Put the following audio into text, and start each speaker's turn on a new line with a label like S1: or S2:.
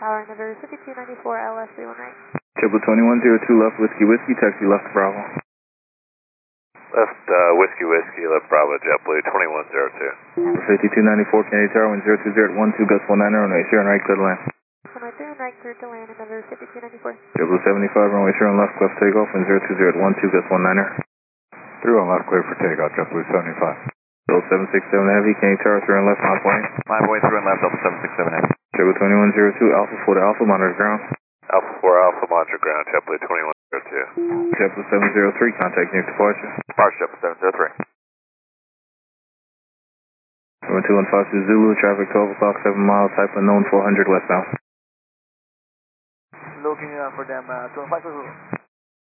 S1: Tower, number 5294 LS 31 right.
S2: Triple 2102 left Whiskey Whiskey, taxi left Bravo.
S3: Left Whiskey Whiskey, left Bravo, JetBlue 2102.
S2: 5294 Kennedy Tower, wind 020 at 12, gust 19, runway 0 and right, clear to land.
S1: 103 and right, clear to land, number 5294.
S2: Triple 75, runway 0 and left, cleft takeoff, wind 020 at 12, gust 19.
S4: 3 on left, clear for takeoff, JetBlue 75.
S2: 767 Heavy, Kennedy Tower, 3 on left, mile point.
S3: Line point 3 on left, Delta 767 Heavy.
S2: Triple 2102 Alpha 4 to Alpha, monitor ground.
S3: Alpha 4 Alpha, monitor ground, JetBlue 2102.
S2: JetBlue 703, contact near departure.
S3: Departure, JetBlue 703.
S2: 2152 Zulu, traffic 12 o'clock, 7 miles, type unknown 400 westbound.
S5: Looking for them, 25 Zulu.